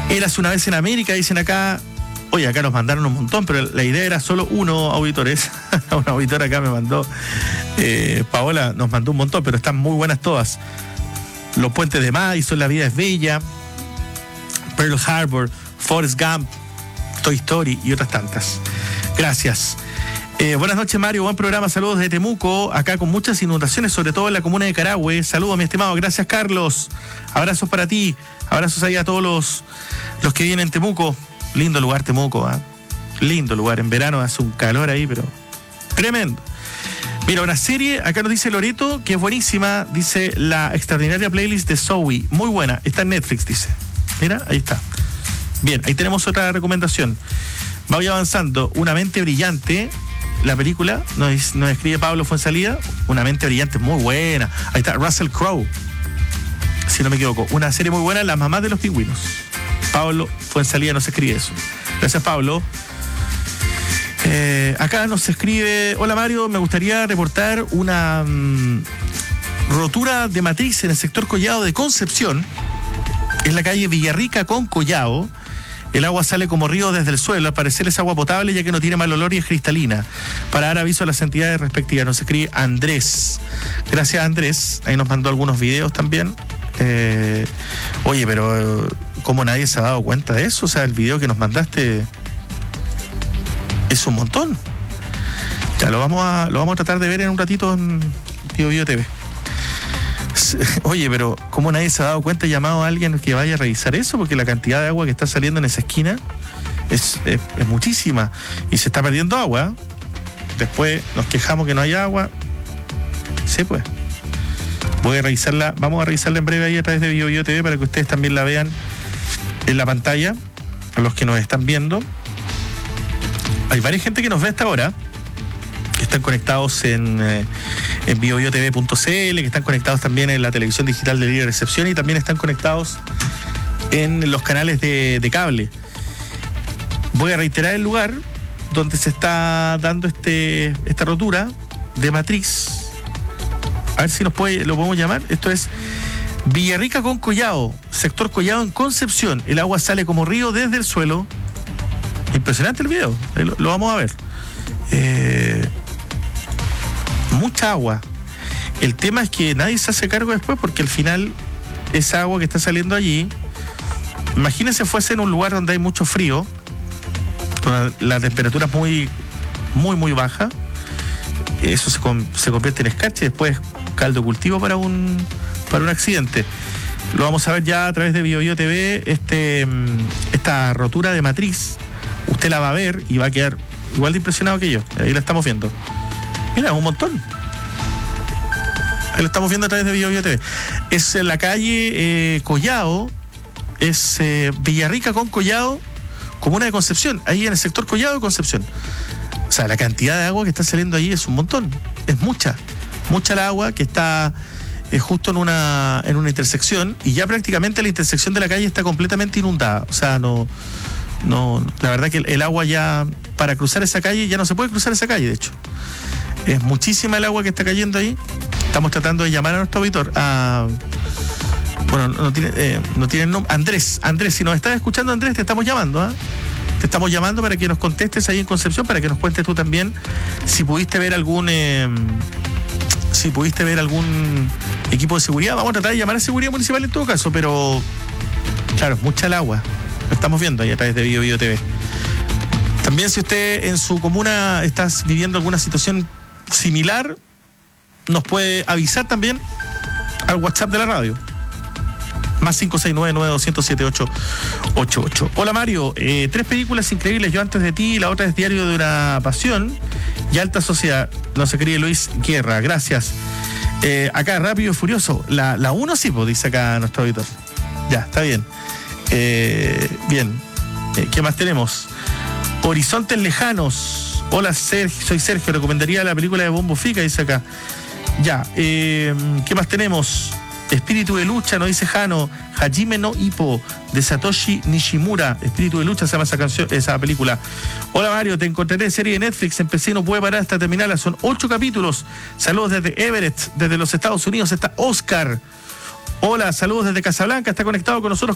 Eras una vez en América, dicen acá. Oye, acá nos mandaron un montón, pero la idea era solo uno, auditores. Una auditora acá me mandó, Paola nos mandó un montón, pero están muy buenas todas. Los puentes de Madison, La vida es bella, Pearl Harbor, Forrest Gump, Toy Story y otras tantas. Gracias. Buenas noches, Mario, buen programa, saludos de Temuco, acá con muchas inundaciones, sobre todo en la comuna de Carahue. Saludos, mi estimado, gracias, Carlos. Abrazos para ti, abrazos ahí a todos los que vienen en Temuco. Lindo lugar Temuco, ¿eh? Lindo lugar, en verano hace un calor ahí, pero tremendo. Mira, una serie, acá nos dice Loreto, que es buenísima, dice La extraordinaria playlist de Zoe, muy buena, está en Netflix, dice. Mira, ahí está. Bien, ahí tenemos otra recomendación. Voy avanzando, Una mente brillante, la película, nos escribe Pablo Fuenzalida, Una mente brillante, muy buena. Ahí está Russell Crowe, si no me equivoco, una serie muy buena, Las mamás de los pingüinos. Pablo Fuenzalida nos escribe eso. Gracias, Pablo. Acá nos escribe: hola, Mario, me gustaría reportar una rotura de matriz en el sector Collado de Concepción, en la calle Villarrica con Collado. El agua sale como río desde el suelo, al parecer es agua potable ya que no tiene mal olor y es cristalina. Para dar aviso a las entidades respectivas, nos escribe Andrés. Gracias, Andrés, ahí nos mandó algunos videos también. Oye, pero ¿cómo nadie se ha dado cuenta de eso? O sea, el video que nos mandaste es un montón. Ya lo vamos a tratar de ver en un ratito en Bio TV. Oye, pero ¿cómo nadie se ha dado cuenta y llamado a alguien que vaya a revisar eso? Porque la cantidad de agua que está saliendo en esa esquina es muchísima y se está perdiendo agua. Después nos quejamos que no hay agua. Sí, pues. Voy a revisarla, vamos a revisarla en breve ahí a través de Bio TV para que ustedes también la vean en la pantalla, a los que nos están viendo. Hay varias gente que nos ve hasta ahora, que están conectados en biobiotv.cl, que están conectados también en la televisión digital de Libre Recepción y también están conectados en los canales de cable. Voy a reiterar el lugar donde se está dando esta rotura de matriz. A ver si lo podemos llamar. Esto es Villarrica con Collado, sector Collado en Concepción. El agua sale como río desde el suelo. Impresionante el video, lo vamos a ver. Mucha agua. El tema es que nadie se hace cargo después, porque al final esa agua que está saliendo allí, imagínense fuese en un lugar donde hay mucho frío, con la temperatura muy, muy, muy baja. Eso se convierte en escarcha y después caldo cultivo para un accidente. Lo vamos a ver ya a través de Bio TV, esta rotura de matriz. Usted la va a ver y va a quedar igual de impresionado que yo. Ahí la estamos viendo. Mira, un montón. Ahí lo estamos viendo a través de Bio TV. Es en la calle Collado, es Villarrica con Collado, comuna de Concepción, ahí en el sector Collado de Concepción. O sea, la cantidad de agua que está saliendo ahí es un montón, es mucha el agua que está justo en una intersección, y ya prácticamente la intersección de la calle está completamente inundada. O sea, no, la verdad que el agua ya, para cruzar esa calle, ya no se puede cruzar esa calle, de hecho. Es muchísima el agua que está cayendo ahí. Estamos tratando de llamar a nuestro auditor, bueno, no tiene nombre. Andrés, si nos estás escuchando, Andrés, te estamos llamando, ¿eh? Te estamos llamando para que nos contestes ahí en Concepción, para que nos cuentes tú también si pudiste ver algún equipo de seguridad. Vamos a tratar de llamar a seguridad municipal en todo caso, pero claro, es mucha el agua. Lo estamos viendo ahí a través de Bio TV. También, si usted en su comuna está viviendo alguna situación similar, nos puede avisar también al WhatsApp de la radio. Más 569-9207-888. Hola, Mario, 3 películas increíbles, Yo antes de ti, la otra es Diario de una pasión y Alta Sociedad. Nos escribe Luis Guerra, gracias. Acá, Rápido y Furioso, la 1 sí, pues, dice acá nuestro auditor. Ya, está bien. Bien, ¿qué más tenemos? Horizontes Lejanos. Hola, soy Sergio, recomendaría la película de Bombo Fica, dice acá. Ya, ¿qué más tenemos? Espíritu de lucha, nos dice Jano. Hajime no Ippo, de Satoshi Nishimura. Espíritu de lucha se llama esa película. Hola, Mario, te encontraré en serie de Netflix. Empecé y no pude parar hasta terminarla. Son 8 capítulos. Saludos desde Everett, desde los Estados Unidos. Está Oscar. Hola, saludos desde Casablanca. Está conectado con nosotros